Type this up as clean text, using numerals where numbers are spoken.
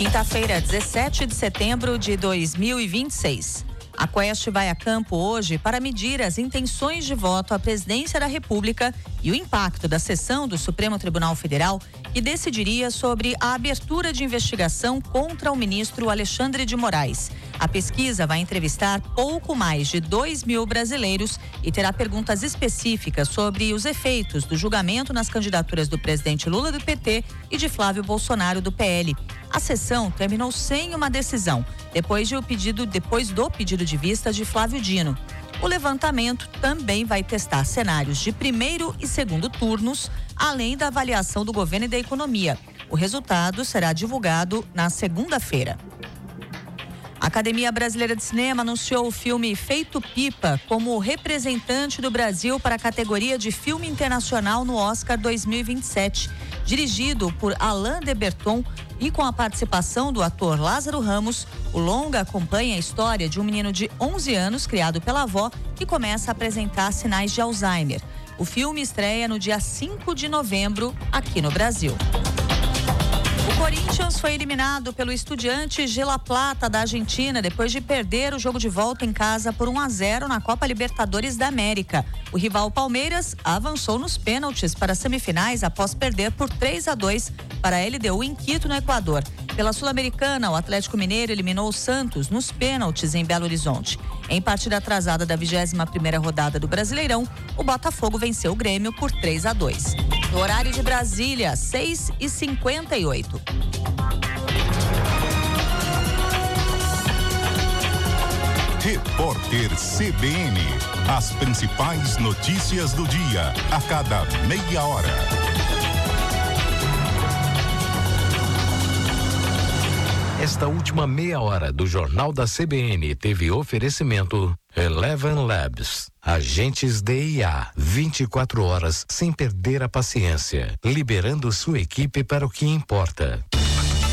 Quinta-feira, 17 de setembro de 2026. A Quest vai a campo hoje para medir as intenções de voto à presidência da República e o impacto da sessão do Supremo Tribunal Federal, que decidiria sobre a abertura de investigação contra o ministro Alexandre de Moraes. A pesquisa vai entrevistar pouco mais de 2.000 brasileiros e terá perguntas específicas sobre os efeitos do julgamento nas candidaturas do presidente Lula do PT e de Flávio Bolsonaro do PL. A sessão terminou sem uma decisão, depois do pedido de vista de Flávio Dino. O levantamento também vai testar cenários de primeiro e segundo turnos, além da avaliação do governo e da economia. O resultado será divulgado na segunda-feira. A Academia Brasileira de Cinema anunciou o filme Feito Pipa como representante do Brasil para a categoria de filme internacional no Oscar 2027. Dirigido por Alain de Botton e com a participação do ator Lázaro Ramos, o longa acompanha a história de um menino de 11 anos criado pela avó que começa a apresentar sinais de Alzheimer. O filme estreia no dia 5 de novembro aqui no Brasil. O Corinthians foi eliminado pelo Estudiantes de La Plata da Argentina depois de perder o jogo de volta em casa por 1-0 na Copa Libertadores da América. O rival Palmeiras avançou nos pênaltis para as semifinais após perder por 3-2 para a LDU em Quito, no Equador. Pela Sul-Americana, o Atlético Mineiro eliminou o Santos nos pênaltis em Belo Horizonte. Em partida atrasada da 21ª rodada do Brasileirão, o Botafogo venceu o Grêmio por 3-2. No horário de Brasília, 6h58. Repórter CBN. As principais notícias do dia, a cada meia hora. Esta última meia hora do Jornal da CBN teve oferecimento Eleven Labs. Agentes de IA, 24 horas sem perder a paciência, liberando sua equipe para o que importa.